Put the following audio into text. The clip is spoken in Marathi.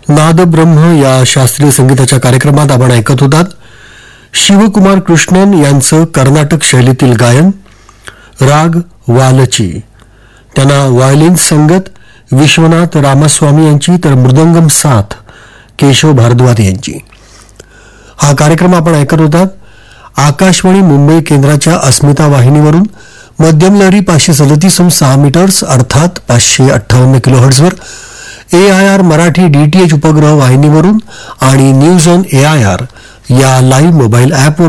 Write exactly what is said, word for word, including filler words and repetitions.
नादब्रह्म या शास्त्रीय संगीताच्या कार्यक्रमात आपण ऐकत होतात शिवकुमार कृष्णन यांचं कर्नाटक शैलीतील गायन, राग वालची. त्यांना व्हायोलिन संगत विश्वनाथ रामास्वामी यांची तर मृदंगम साथ केशव भारद्वाज यांची. हा कार्यक्रम आपण ऐकत होतात आकाशवाणी मुंबई केंद्राच्या अस्मिता वाहिनीवरून मध्यम लहरी पाचशे सदतीस सहा मीटर्स अर्थात पाचशे अठ्ठावन्न kilo हर्ट्झवर, A I R Marathi DTH उपग्रह वाहिनीवरून आणि news on A I R या लाईव्ह मोबाईल ॲपवर